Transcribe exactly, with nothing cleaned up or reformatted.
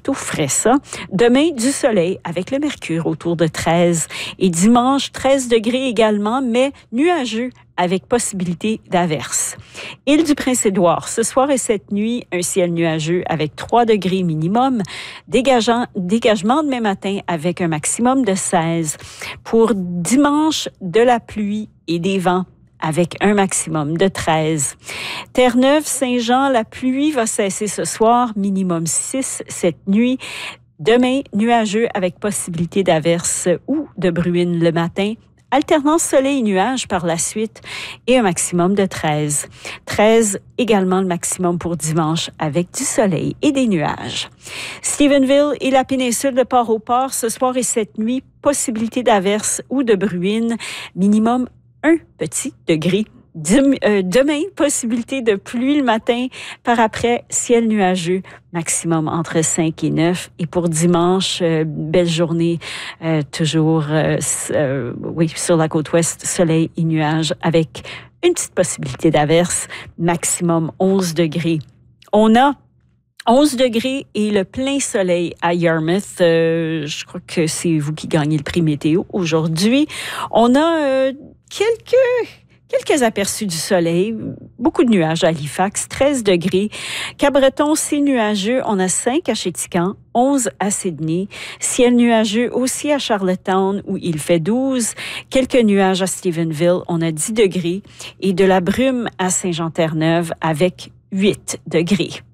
plutôt frais ça. Demain, du soleil avec le mercure autour de treize. Et dimanche, treize degrés également, mais nuageux avec possibilité d'averse. Île du Prince-Édouard, ce soir et cette nuit, un ciel nuageux avec trois degrés minimum, dégageant, dégagement demain matin avec un maximum de seize. Pour dimanche, de la pluie et des vents avec un maximum de treize. Terre-Neuve, Saint-Jean, la pluie va cesser ce soir, minimum six cette nuit. Demain, nuageux avec possibilité d'averse ou de bruine le matin. Alternance soleil et nuages par la suite et un maximum de treize. treize également le maximum pour dimanche avec du soleil et des nuages. Stephenville et la péninsule de Port-au-Port ce soir et cette nuit, possibilité d'averse ou de bruine, minimum un petit degré. Demain, possibilité de pluie le matin, par après, ciel nuageux, maximum entre cinq et neuf. Et pour dimanche, euh, belle journée, euh, toujours euh, euh, oui, sur la côte ouest, soleil et nuages avec une petite possibilité d'averse, maximum onze degrés. On a onze degrés et le plein soleil à Yarmouth. Euh, je crois que c'est vous qui gagnez le prix météo aujourd'hui. On a euh, quelques... Quelques aperçus du soleil, beaucoup de nuages à Halifax, treize degrés. Cabreton, c'est nuageux, on a cinq à Chéticamp, onze à Sydney. Ciel nuageux aussi à Charlottetown où il fait douze. Quelques nuages à Stephenville, on a dix degrés. Et de la brume à Saint-Jean-Terre-Neuve avec huit degrés.